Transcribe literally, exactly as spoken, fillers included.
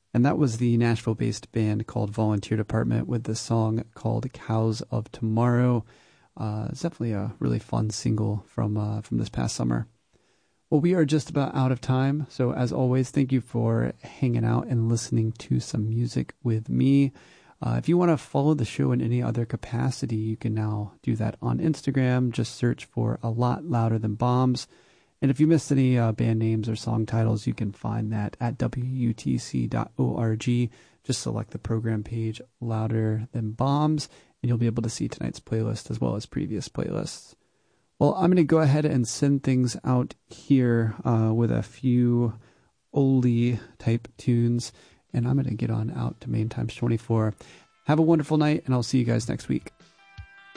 And that was the Nashville-based band called Volunteer Department with the song called Cows of Tomorrow. Uh, it's definitely a really fun single from uh, from this past summer. Well, we are just about out of time. So as always, thank you for hanging out and listening to some music with me. Uh, if you want to follow the show in any other capacity, you can now do that on Instagram. Just search for A Lot Louder Than Bombs. And if you missed any uh, band names or song titles, you can find that at W U T C dot org. Just select the program page, Louder Than Bombs, and you'll be able to see tonight's playlist as well as previous playlists. Well, I'm going to go ahead and send things out here uh, with a few oldie type tunes. And I'm going to get on out to Main Times twenty-four. Have a wonderful night, and I'll see you guys next week.